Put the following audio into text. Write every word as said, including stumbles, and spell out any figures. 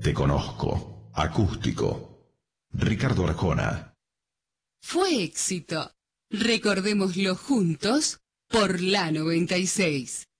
Te conozco. Acústico. Ricardo Arjona. Fue éxito. Recordémoslo juntos por la noventa y seis.